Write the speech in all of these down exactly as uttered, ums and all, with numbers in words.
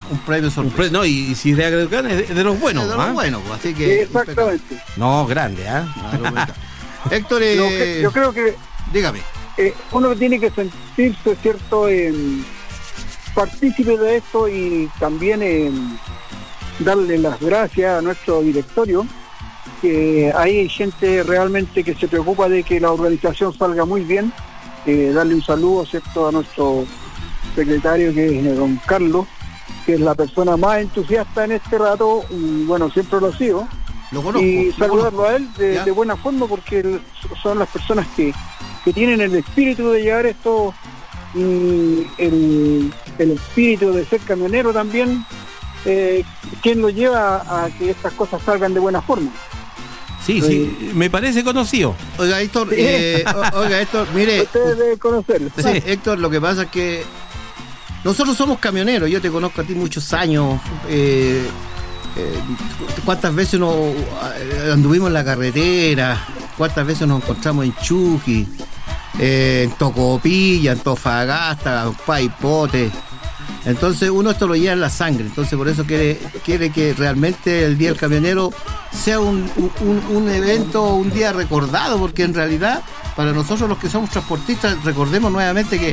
un premio sorpresa. Un pre- no, y, y si es de Agredocán es de, de los buenos, de ¿ah? los buenos, pues, así que... Exactamente. No, grande, ¿ah? Héctor, eh, Yo, cre- yo creo que dígame. eh, uno tiene que sentirse, ¿cierto?, en partícipe de esto y también eh, darle las gracias a nuestro directorio, que hay gente realmente que se preocupa de que la organización salga muy bien. Eh, darle un saludo, ¿cierto?, a nuestro secretario, que es don Carlos, que es la persona más entusiasta en este rato, y bueno, siempre lo ha sido. Lo conozco, Y lo saludarlo conozco. a él de, ¿Ya? de buena forma, porque él- son las personas que, que tienen el espíritu de llevar esto, y el, el espíritu de ser camionero también, eh, quien lo lleva a que estas cosas salgan de buena forma. Sí, sí, me parece conocido. Oiga, Héctor, eh, o- oiga, Héctor, mire, Ustedes deben conocerlo. sí, Héctor, lo que pasa es que nosotros somos camioneros, yo te conozco a ti muchos años, eh, eh, cuántas veces nos eh, anduvimos en la carretera, cuántas veces nos encontramos en Chuqui, eh, en Tocopilla, en Tofagasta, en Paipote. Entonces uno esto lo lleva en la sangre, entonces por eso quiere, quiere que realmente el Día del Camionero sea un, un, un evento, un día recordado, porque en realidad para nosotros los que somos transportistas, recordemos nuevamente que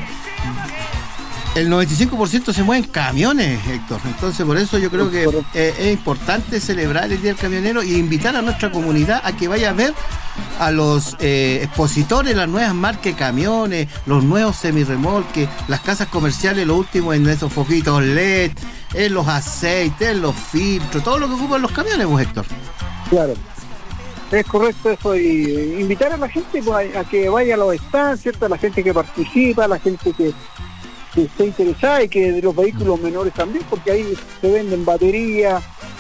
el noventa y cinco por ciento se mueven camiones, Héctor. Entonces por eso yo creo que eh, es importante celebrar el Día del Camionero y invitar a nuestra comunidad a que vaya a ver a los eh, expositores, las nuevas marcas de camiones, los nuevos semirremolques, las casas comerciales, lo último en esos foquitos L E D, en los aceites, en los filtros, todo lo que ocupan los camiones, pues, Héctor. Claro. Es correcto eso, y eh, invitar a la gente, pues, a, a que vaya a los stands, ¿cierto?, a la gente que participa, a la gente que que esté interesada, y que de los vehículos menores también, porque ahí se venden baterías,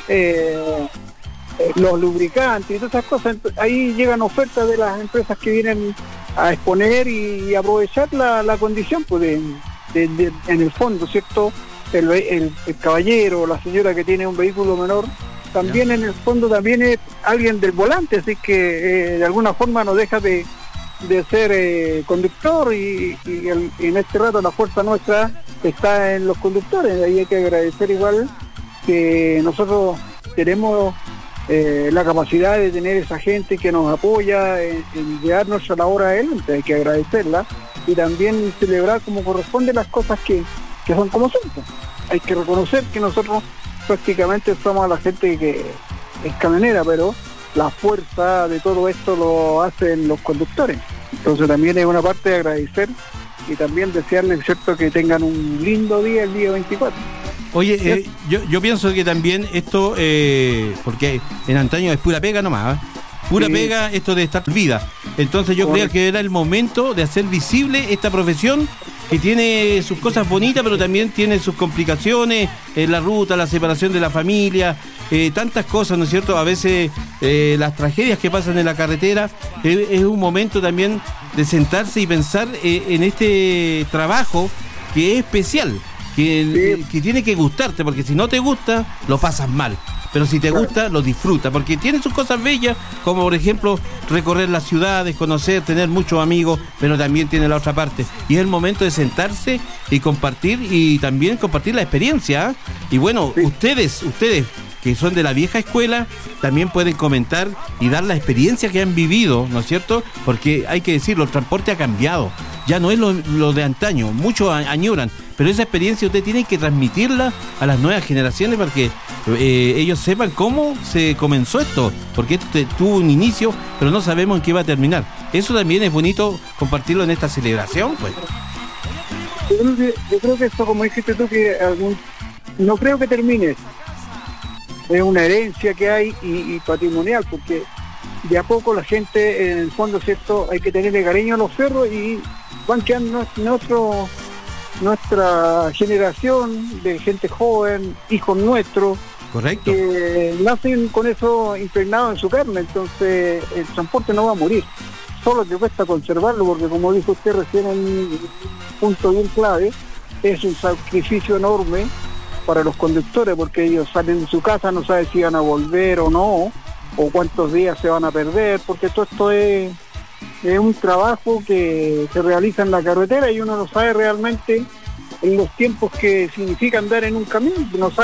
eh, eh, los lubricantes y todas esas cosas. Ent- ahí llegan ofertas de las empresas que vienen a exponer y, y aprovechar la, la condición, pues, de, de- de- en el fondo, ¿cierto? El, ve- el, el caballero o la señora que tiene un vehículo menor también, en el fondo, también es alguien del volante, así que eh, de alguna forma no deja de de ser eh, conductor, y, y el- y en este rato la fuerza nuestra está en los conductores. Ahí hay que agradecer igual que nosotros tenemos eh, la capacidad de tener esa gente que nos apoya en, en llevar nuestra labor adelante. Hay que agradecerla y también celebrar como corresponde las cosas que, que son como son, pues. Hay que reconocer que nosotros prácticamente somos la gente que es camionera, pero la fuerza de todo esto lo hacen los conductores. Entonces también es una parte de agradecer y también desearles, ¿cierto?, que tengan un lindo día el día veinticuatro. Oye, eh, yo, yo pienso que también esto, eh, porque en antaño es pura pega nomás, ¿eh? Pura Sí. pega esto de estar vida. Entonces yo creo que era el momento de hacer visible esta profesión que tiene sus cosas bonitas, pero también tiene sus complicaciones, eh, la ruta, la separación de la familia, eh, tantas cosas, ¿no es cierto? A veces eh, las tragedias que pasan en la carretera, eh, es un momento también de sentarse y pensar eh, en este trabajo que es especial, que, Sí. que tiene que gustarte, porque si no te gusta, lo pasas mal. Pero si te gusta, lo disfruta, porque tiene sus cosas bellas, como por ejemplo recorrer las ciudades, conocer, tener muchos amigos, pero también tiene la otra parte. Y es el momento de sentarse y compartir, y también compartir la experiencia, ¿eh? Y bueno, Sí. ustedes, ustedes que son de la vieja escuela, también pueden comentar y dar la experiencia que han vivido, ¿no es cierto? Porque hay que decirlo, el transporte ha cambiado, ya no es lo, lo de antaño, muchos a- añoran, pero esa experiencia usted tiene que transmitirla a las nuevas generaciones para que eh, ellos sepan cómo se comenzó esto, porque esto te- tuvo un inicio, pero no sabemos en qué va a terminar. Eso también es bonito compartirlo en esta celebración, pues. Yo creo que, yo creo que esto, como dijiste tú, que algún, no creo que termine. Es una herencia que hay y, y patrimonial, porque de a poco la gente, en el fondo, ¿cierto?, hay que tenerle cariño a los cerros, y van quedando nues- nuestro, nuestra generación de gente joven, hijos nuestros, Correcto. que nacen con eso impregnado en su carne. Entonces el transporte no va a morir, solo que cuesta conservarlo, porque como dijo usted recién en un punto bien clave, es un sacrificio enorme para los conductores, porque ellos salen de su casa, no saben si van a volver o no, o cuántos días se van a perder, porque todo esto es, es un trabajo que se realiza en la carretera, y uno no sabe realmente en los tiempos que significa andar en un camión, no sabe